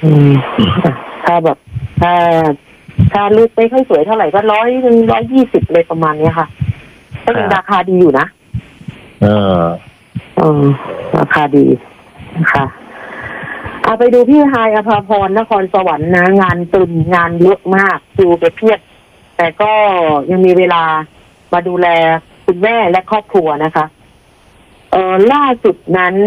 อืมถ้าแบบถ้าลูกไม่ค่อยสวยเท่าไหร่ก็120เลยประมาณเนี้ยค่ะก็ยังราคาดีอยู่นะราคาดีนะคะเอาไปดูพี่ฮายอภาพรนครสวรรค์นะงานตึมงานเยอะมากดูไปเพียบแต่ก็ยังมีเวลามาดูแลคุณแม่และครอบครัวนะคะล่าสุดนั้น